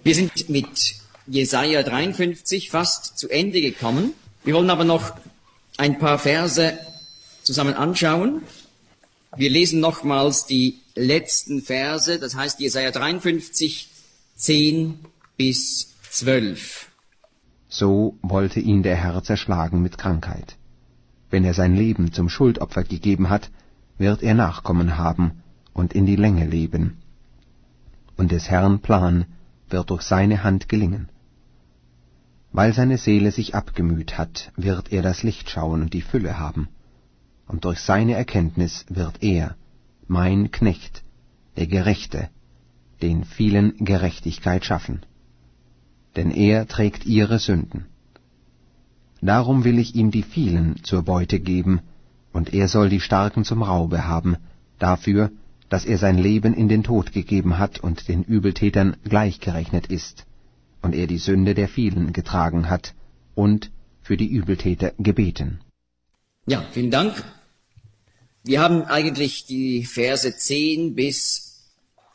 Wir sind mit Jesaja 53 fast zu Ende gekommen. Wir wollen aber noch ein paar Verse zusammen anschauen. Wir lesen nochmals die letzten Verse, das heißt Jesaja 53, 10 bis 12. So wollte ihn der Herr zerschlagen mit Krankheit. Wenn er sein Leben zum Schuldopfer gegeben hat, wird er Nachkommen haben und in die Länge leben. Und des Herrn Plan wird durch seine Hand gelingen. Weil seine Seele sich abgemüht hat, wird er das Licht schauen und die Fülle haben. Und durch seine Erkenntnis wird er, mein Knecht, der Gerechte, den vielen Gerechtigkeit schaffen. Denn er trägt ihre Sünden. Darum will ich ihm die vielen zur Beute geben, und er soll die Starken zum Raube haben, dafür, dass er sein Leben in den Tod gegeben hat und den Übeltätern gleichgerechnet ist, und er die Sünde der vielen getragen hat und für die Übeltäter gebeten. Ja, vielen Dank. Wir haben eigentlich die Verse 10 bis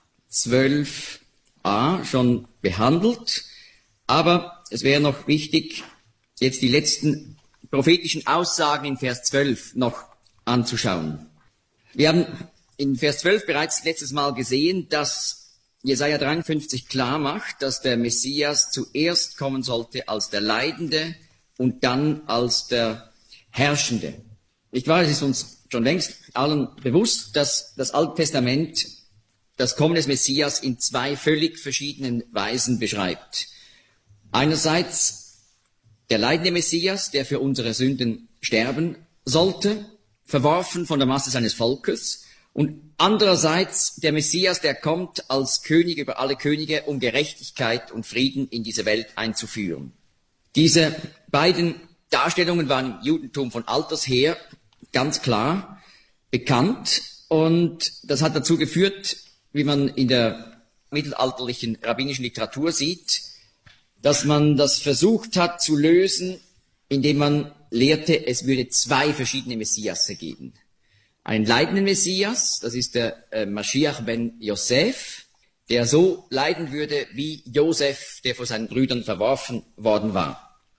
12a schon behandelt, aber es wäre noch wichtig, jetzt die letzten prophetischen Aussagen in Vers 12 noch anzuschauen. Wir haben in Vers 12 bereits letztes Mal gesehen, dass Jesaja 53 klar macht, dass der Messias zuerst kommen sollte als der Leidende und dann als der Herrschende. Nicht wahr? Es ist uns schon längst allen bewusst, dass das Alte Testament das Kommen des Messias in zwei völlig verschiedenen Weisen beschreibt. Einerseits der leidende Messias, der für unsere Sünden sterben sollte, verworfen von der Masse seines Volkes, und andererseits der Messias, der kommt als König über alle Könige, um Gerechtigkeit und Frieden in diese Welt einzuführen. Diese beiden Darstellungen waren im Judentum von alters her ganz klar bekannt, und das hat dazu geführt, wie man in der mittelalterlichen rabbinischen Literatur sieht, dass man das versucht hat zu lösen, indem man lehrte, es würde zwei verschiedene Messiasse geben. Einen leidenden Messias, das ist der Mashiach ben Yosef, der so leiden würde wie Josef, der von seinen Brüdern verworfen worden war.